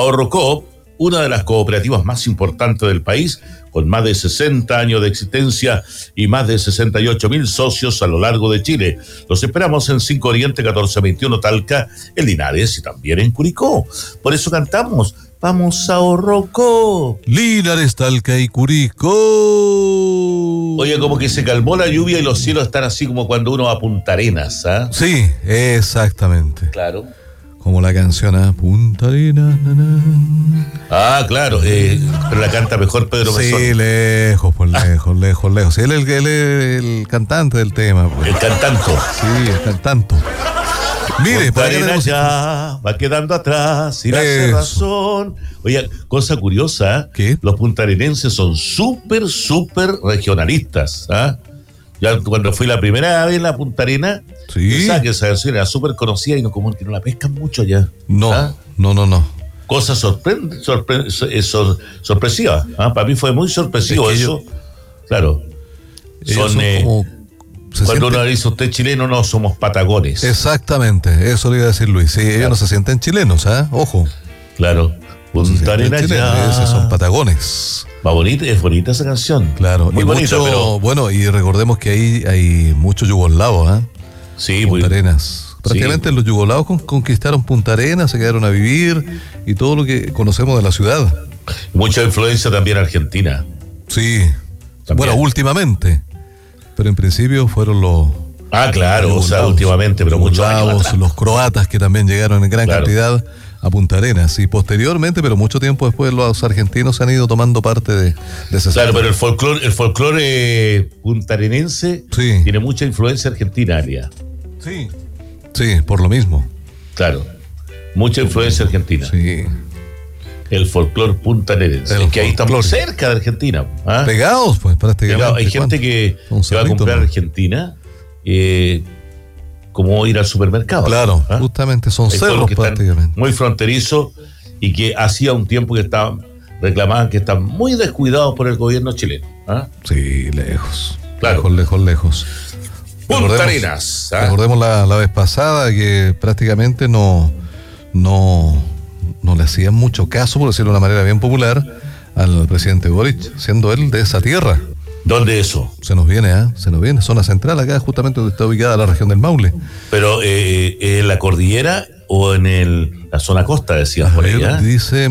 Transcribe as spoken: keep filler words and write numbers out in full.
Ahorrocoop, una de las cooperativas más importantes del país, con más de sesenta años de existencia y más de sesenta y ocho mil socios a lo largo de Chile. Los esperamos en cinco Oriente, catorce veintiuno Talca, en Linares y también en Curicó. Por eso cantamos, vamos a Ahorrocoop. Linares, Talca y Curicó. Oye, como que se calmó la lluvia y los cielos están así como cuando uno va a Punta Arenas, ¿ah? ¿eh? Sí, exactamente. Claro. Como la canción a Punta Arenas. Na, na. Ah, claro, eh, pero la canta mejor Pedro Mesón. Sí, lejos, pues lejos, lejos, lejos. Sí, él es el, el, el cantante del tema. Pues. El cantanto. Sí, el cantante. Mire, Punta para que Arenas tenemos... ya va quedando atrás y la razón. Oye, cosa curiosa, ¿qué? Los puntarenenses son súper, súper regionalistas, ¿ah? Ya cuando fui la primera vez en la Punta Arenas, sí, pensaba que esa canción era súper conocida y no, como que no la pescan mucho allá. No, ¿ah? no, no, no. Cosa sorpre- sorpre- sor- sorpresiva. ¿ah? Para mí fue muy sorpresivo es eso. Yo, claro. Son, son eh, como, cuando siente... uno dice usted chileno, no somos patagones. Exactamente, eso le iba a decir Luis. Sí, ellos claro. no se sienten chilenos, ¿ah? ¿eh? Ojo. Claro. Punta Arenas ya. Esos son patagones. Va bonita, es bonita esa canción. Claro, muy y bonita, mucho, pero. Bueno, y recordemos que ahí hay muchos yugoslavos, ¿ah? ¿eh? Sí, Punta muy... Arenas. Prácticamente sí. Los yugoslavos con, conquistaron Punta Arenas, se quedaron a vivir y todo lo que conocemos de la ciudad. Mucha influencia también argentina. Sí. También. Bueno, últimamente. Pero en principio fueron los. Ah, claro, los o sea, últimamente, pero muchos años atrás. Los croatas que también llegaron en gran claro. cantidad a Punta Arenas y posteriormente, pero mucho tiempo después, los argentinos han ido tomando parte de, de ese Claro, sector. Pero el folclore, el folclore puntarenense sí. tiene mucha influencia argentina, Aria. Sí. Sí, por lo mismo. Claro, mucha influencia argentina. Sí. El folclore puntarenense. El es que ahí estamos cerca de Argentina. ¿ah? Pegados, pues, prácticamente. Pegados. Hay gente que, que va a comprar ¿no? Argentina eh, como ir al supermercado. Claro, ¿ah? Justamente son cerros prácticamente. Muy fronterizos y que hacía un tiempo que estaban, reclamaban que están muy descuidados por el gobierno chileno. ¿ah? Sí, lejos. Claro. Lejos, lejos, lejos. Punta Arenas. ¿ah? Recordemos la, la vez pasada que prácticamente no, no, no le hacían mucho caso, por decirlo de una manera bien popular, al presidente Boric, siendo él de esa tierra. ¿Dónde eso? Se nos viene, ¿ah? ¿eh? Se nos viene, zona central, acá justamente donde está ubicada la región del Maule. Pero, eh, ¿en la cordillera o en el, la zona costa, decías por allá? Dice...